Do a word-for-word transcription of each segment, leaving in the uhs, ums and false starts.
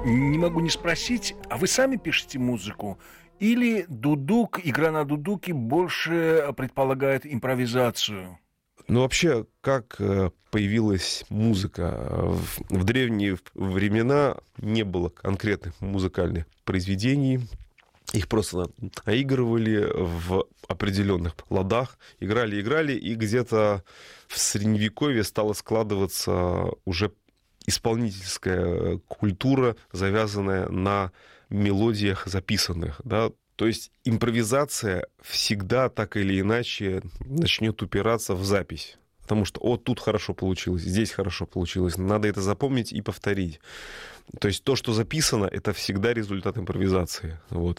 Не могу не спросить, а вы сами пишете музыку? Или дудук, игра на дудуке больше предполагает импровизацию? Ну, вообще, как появилась музыка? В, в древние времена не было конкретных музыкальных произведений. Их просто наигрывали в определенных ладах, играли, играли, и где-то в Средневековье стала складываться уже исполнительская культура, завязанная на мелодиях записанных, да. То есть импровизация всегда так или иначе начнет упираться в запись. Потому что, о, тут хорошо получилось, здесь хорошо получилось. Надо это запомнить и повторить. То есть то, что записано, это всегда результат импровизации. Вот.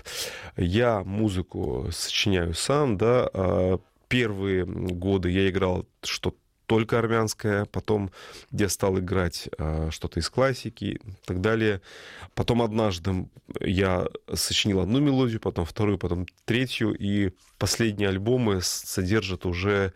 Я музыку сочиняю сам, да. Первые годы я играл что-то только армянское, потом я стал играть а, что-то из классики и так далее. Потом однажды я сочинил одну мелодию, потом вторую, потом третью, и последние альбомы содержат уже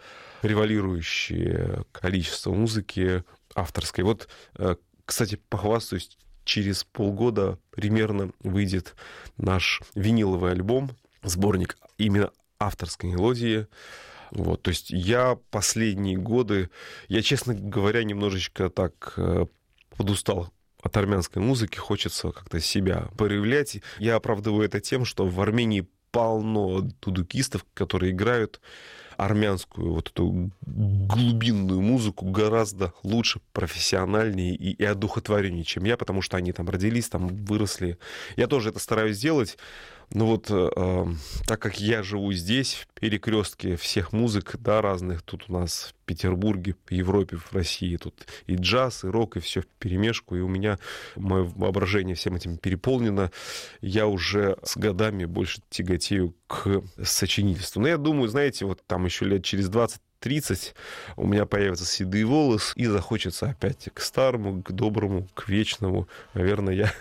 превалирующее количество музыки авторской. Вот, кстати, похвастаюсь, через полгода примерно выйдет наш виниловый альбом, сборник именно авторской мелодии. Вот, то есть я последние годы, я, честно говоря, немножечко так подустал от армянской музыки, хочется как-то себя проявлять. Я оправдываю это тем, что в Армении полно дудукистов, которые играют армянскую вот эту глубинную музыку гораздо лучше, профессиональнее и, и одухотвореннее, чем я, потому что они там родились, там выросли. Я тоже это стараюсь делать. Но вот э, так как я живу здесь, в перекрестке всех музык, да, разных, тут у нас в Петербурге, в Европе, в России, тут и джаз, и рок, и все вперемешку, и у меня мое воображение всем этим переполнено, я уже с годами больше тяготею к сочинительству. Но я думаю, знаете, вот там еще лет через двадцать-тридцать у меня появятся седые волосы, и захочется опять к старому, к доброму, к вечному. Наверное, я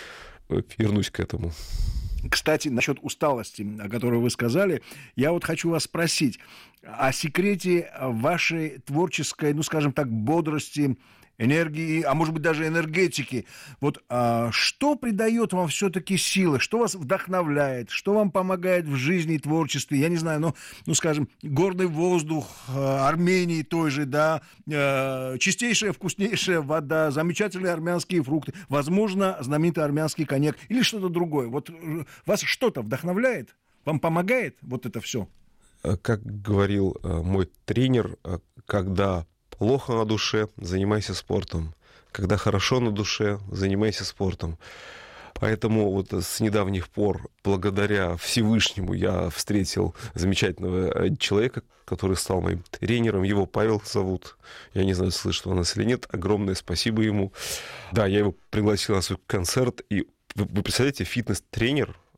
вернусь к этому. Кстати, насчет усталости, о которой вы сказали, я вот хочу вас спросить о секрете вашей творческой, ну, скажем так, бодрости, энергии, а может быть даже энергетики. Вот а, что придает вам все-таки силы, что вас вдохновляет, что вам помогает в жизни и творчестве, я не знаю, ну, ну скажем, горный воздух Армении той же, да, чистейшая, вкуснейшая вода, замечательные армянские фрукты, возможно, знаменитый армянский коньяк или что-то другое. Вот вас что-то вдохновляет? Вам помогает вот это все? Как говорил мой тренер, когда плохо на душе, занимайся спортом. Когда хорошо на душе, занимайся спортом. Поэтому вот с недавних пор, благодаря Всевышнему, я встретил замечательного человека, который стал моим тренером. Его Павел зовут. Я не знаю, слышит он нас или нет. Огромное спасибо ему. Да, я его пригласил на свой концерт. И вы, вы представляете, фитнес-тренер